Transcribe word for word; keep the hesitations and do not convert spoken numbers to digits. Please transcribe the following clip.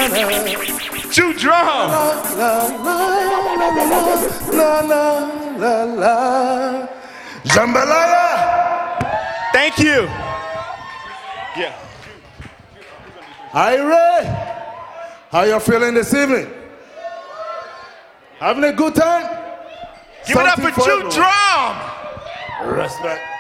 Jew drum. La la la la la la. Jambalaya. Thank you. Yeah. Are you ready? How you feeling this evening? Having a good time? Give it up Something for Jew everyone. drum. Respect.